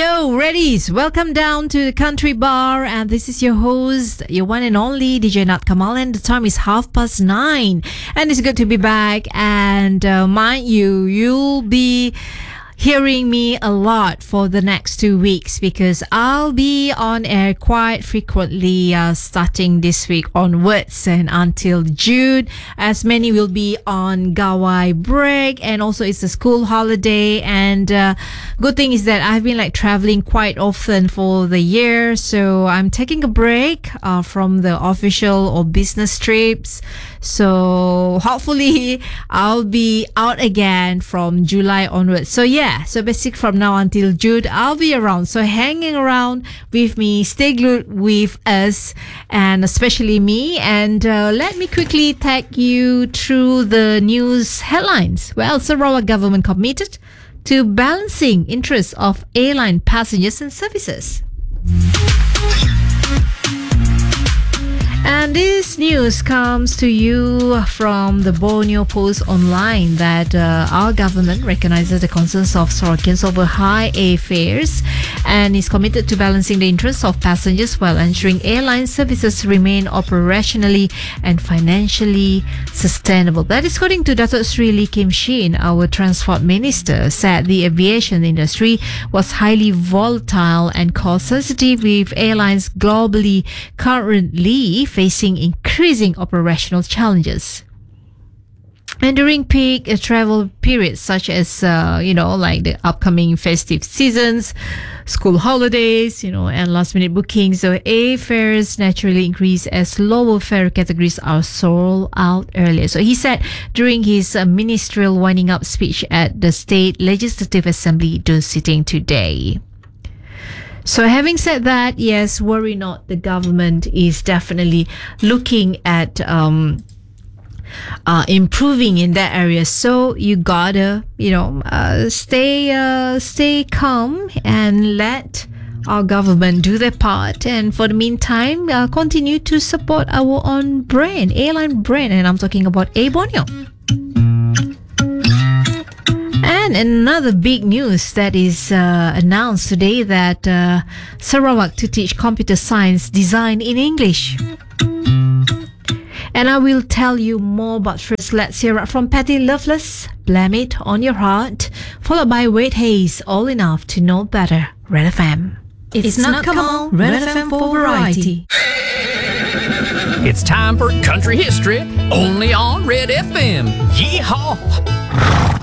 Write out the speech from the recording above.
Yo, readies, welcome down to the Country Bar, and this is your host, your one and only DJ Nat Kamal, and the time is 9:30, and it's good to be back. And mind you, you'll be hearing me a lot for the next 2 weeks because I'll be on air quite frequently starting this week onwards and until June, as many will be on Gawai break, and also it's a school holiday. And good thing is that I've been traveling quite often for the year, so I'm taking a break from the official or business trips. So hopefully I'll be out again from July onwards. So so basic from now until June, I'll be around. So hanging around with me, stay glued with us, and especially me. And let me quickly take you through the news headlines. Well, Sarawak government committed to balancing interests of airline passengers and services. And this news comes to you from the Borneo Post Online that our government recognizes the concerns of Sarawakians over high airfares and is committed to balancing the interests of passengers while ensuring airline services remain operationally and financially sustainable. That is according to Datuk Sri Lee Kim Shin, our transport minister, said the aviation industry was highly volatile and cost sensitive, with airlines globally currently facing increasing operational challenges. And during peak travel periods such as, the upcoming festive seasons, school holidays, and last minute bookings, so airfares naturally increase as lower fare categories are sold out earlier. So he said during his ministerial winding up speech at the State Legislative Assembly sitting today. So having said that, yes, worry not, the government is definitely looking at improving in that area. So you gotta, stay calm and let our government do their part. And for the meantime, continue to support our own brand, airline brand, and I'm talking about Air Borneo. And another big news that is announced today that Sarawak to teach computer science design in English. And I will tell you more, but first let's hear it from Patty Loveless, Blame It On Your Heart, followed by Wade Hayes, All Enough to Know Better, Red FM. It's not Kamal, Red FM for variety. It's time for country history, only on Red FM. Yeehaw!